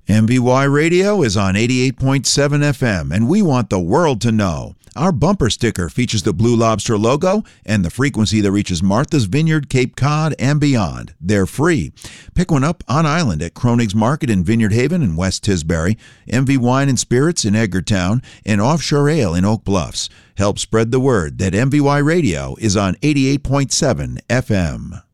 MVY Radio is on 88.7 FM, and we want the world to know. Our bumper sticker features the Blue Lobster logo and the frequency that reaches Martha's Vineyard, Cape Cod, and beyond. They're free. Pick one up on island at Kronig's Market in Vineyard Haven and West Tisbury, MV Wine and Spirits in Edgartown, and Offshore Ale in Oak Bluffs. Help spread the word that MVY Radio is on 88.7 FM.